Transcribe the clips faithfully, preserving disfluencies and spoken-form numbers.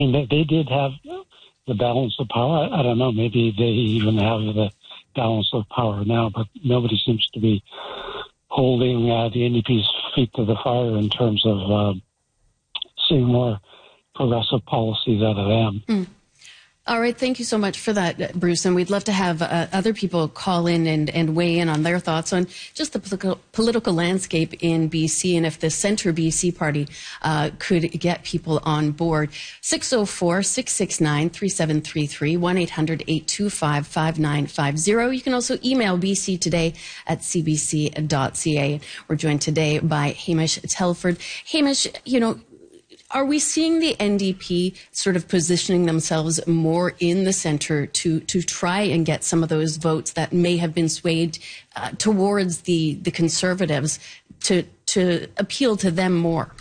mean, they, they did have the balance of power. I, I don't know, maybe they even have the balance of power now, but nobody seems to be holding uh, the N D P's feet to the fire in terms of uh, seeing more progressive policies out of them. Mm. All right. Thank you so much for that, Bruce. And we'd love to have uh, other people call in and, and weigh in on their thoughts on just the political, political landscape in B C and if the Centre B C Party uh, could get people on board. six oh four, six six nine, three seven three three, one eight hundred, eight two five, five nine five zero. You can also email b c today at c b c dot c a. We're joined today by Hamish Telford. Hamish, you know, are we seeing the N D P sort of positioning themselves more in the center to to try and get some of those votes that may have been swayed uh, towards the the Conservatives to to appeal to them more?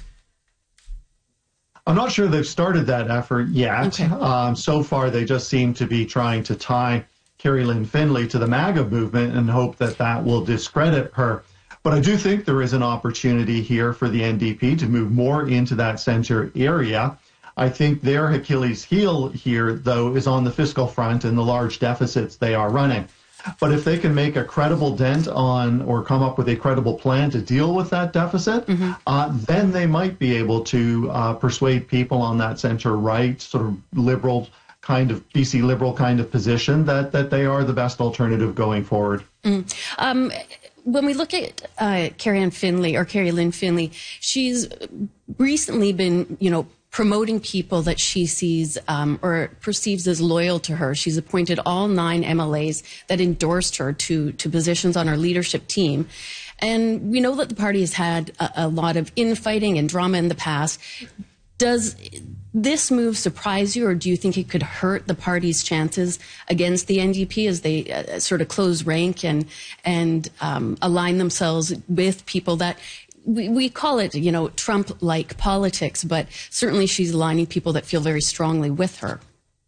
I'm not sure they've started that effort yet. Okay. Um, so far, they just seem to be trying to tie Kerry Lynn Finley to the MAGA movement and hope that that will discredit her. But I do think there is an opportunity here for the N D P to move more into that center area. I think their Achilles heel here, though, is on the fiscal front and the large deficits they are running. But if they can make a credible dent on or come up with a credible plan to deal with that deficit, mm-hmm. uh, then they might be able to uh, persuade people on that center right, sort of liberal kind of B C liberal kind of position that, that they are the best alternative going forward. Mm. Um, When we look at uh, Kerry Ann Finley or Kerry Lynn Finley, she's recently been, you know, promoting people that she sees um, or perceives as loyal to her. She's appointed all nine M L As that endorsed her to to positions on her leadership team. And we know that the party has had a, a lot of infighting and drama in the past. Does this move surprise you, or do you think it could hurt the party's chances against the N D P as they uh, sort of close rank and and um, align themselves with people that we, we call it, you know, Trump-like politics, but certainly she's aligning people that feel very strongly with her?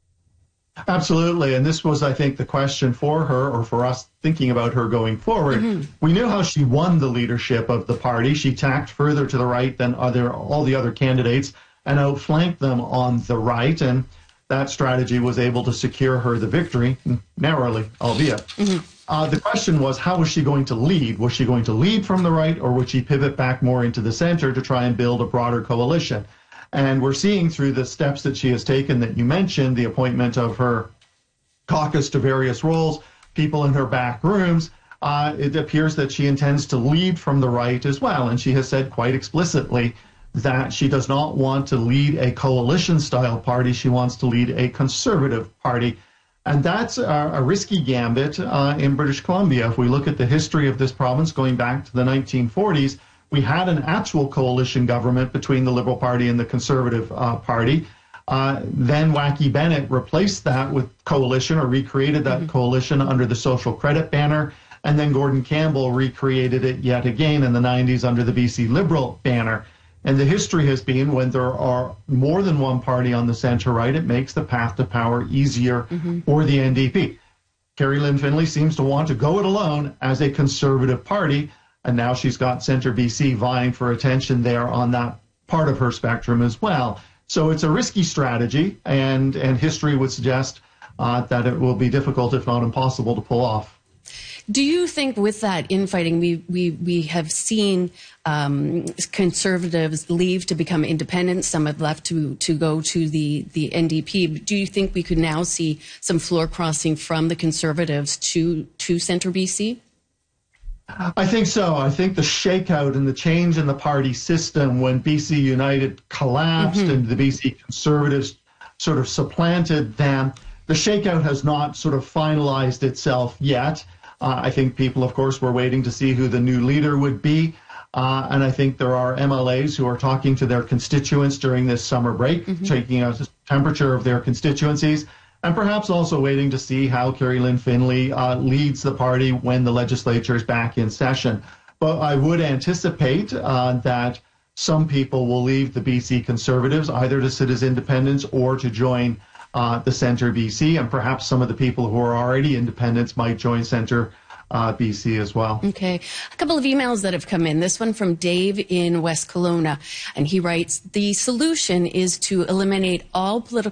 Absolutely. And this was, I think, the question for her, or for us thinking about her going forward. Mm-hmm. We knew how she won the leadership of the party. She tacked further to the right than other all the other candidates and outflanked them on the right. And that strategy was able to secure her the victory, narrowly, albeit. Mm-hmm. Uh, the question was, how was she going to lead? Was she going to lead from the right, or would she pivot back more into the center to try and build a broader coalition? And we're seeing through the steps that she has taken that you mentioned, the appointment of her caucus to various roles, people in her back rooms, uh, it appears that she intends to lead from the right as well. And she has said quite explicitly that she does not want to lead a coalition-style party. She wants to lead a conservative party. And that's a, a risky gambit uh, in British Columbia. If we look at the history of this province going back to the nineteen forties, we had an actual coalition government between the Liberal Party and the Conservative uh, Party. Uh, then Wacky Bennett replaced that with coalition, or recreated that mm-hmm. coalition under the Social Credit banner. And then Gordon Campbell recreated it yet again in the nineties under the B C Liberal banner. And the history has been, when there are more than one party on the centre-right, it makes the path to power easier mm-hmm. for the N D P. Kerry Lynn Finley seems to want to go it alone as a Conservative party, and now she's got Centre B C vying for attention there on that part of her spectrum as well. So it's a risky strategy, and, and history would suggest uh, that it will be difficult, if not impossible, to pull off. Do you think with that infighting, we we, we have seen um, Conservatives leave to become independent? Some have left to, to go to the, the N D P. Do you think we could now see some floor crossing from the Conservatives to, to Centre B C? I think so. I think the shakeout and the change in the party system when B C United collapsed mm-hmm. and the B C Conservatives sort of supplanted them, the shakeout has not sort of finalized itself yet. Uh, I think people, of course, were waiting to see who the new leader would be. Uh, and I think there are M L As who are talking to their constituents during this summer break, mm-hmm. taking a temperature of their constituencies, and perhaps also waiting to see how Kerry Lynn Finley uh, leads the party when the legislature is back in session. But I would anticipate uh, that some people will leave the B C Conservatives either to sit as independents or to join uh, the Centre B C, and perhaps some of the people who are already independents might join Centre uh, B C as well. Okay. A couple of emails that have come in. This one from Dave in West Kelowna. And he writes, the solution is to eliminate all political